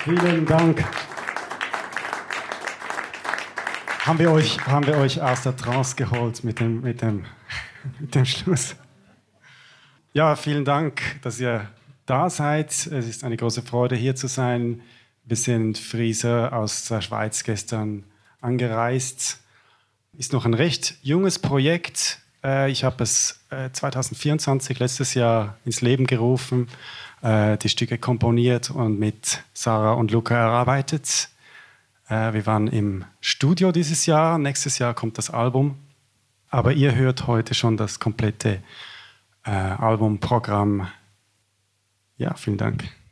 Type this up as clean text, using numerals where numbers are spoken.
Vielen Dank. Haben wir euch aus der Trance geholt mit dem Schluss? Ja, vielen Dank, dass ihr da seid. Es ist eine große Freude, hier zu sein. Wir sind Frieser aus der Schweiz gestern angereist. Ist noch ein recht junges Projekt. Ich habe es 2024, letztes Jahr, ins Leben gerufen, die Stücke komponiert und mit Sarah und Luca erarbeitet. Wir waren im Studio dieses Jahr. Nächstes Jahr kommt das Album. Aber ihr hört heute schon das komplette Albumprogramm. Ja, vielen Dank.